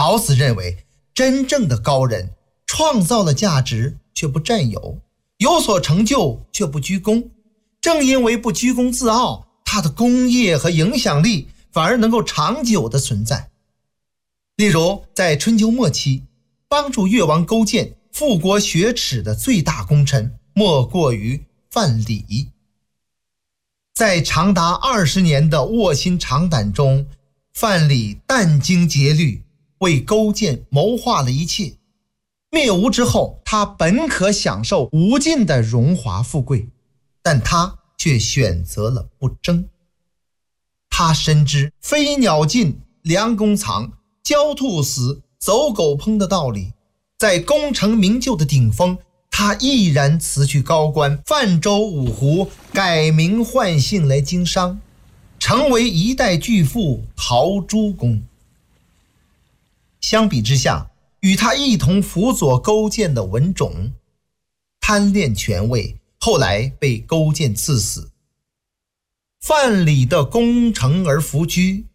老子认为，真正的高人创造了价值却不占有，有所成就却不居功。正因为不居功自傲，他的功业和影响力反而能够长久的存在。例如在春秋末期，帮助越王勾践复国雪耻的最大功臣莫过于范蠡。在长达20年的卧薪尝胆中，范蠡殚精竭虑，为勾践谋划了一切。灭吴之后，他本可享受无尽的荣华富贵，但他却选择了不争。他深知飞鸟尽，良弓藏，狡兔死，走狗烹的道理，在功成名就的顶峰，他毅然辞去高官，泛舟五湖，改名换姓来经商，成为一代巨富陶朱公。相比之下，与他一同辅佐勾践的文种，贪恋权位，后来被勾践赐死。范蠡的功成而弗居，